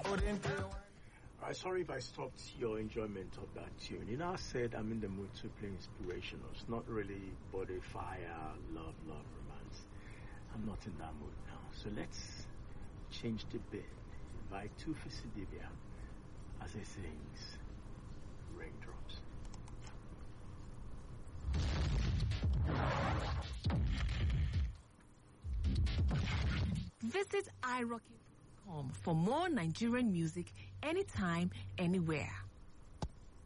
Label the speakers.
Speaker 1: Sorry if I stopped your enjoyment of that tune. You know, I said I'm in the mood to play inspirationals, not really body fire, love, romance. I'm not in that mood now. So let's change the beat. Invite Tufi Sidibia as he sings Raindrops.
Speaker 2: Visit iRocket.com for more Nigerian music anytime, anywhere.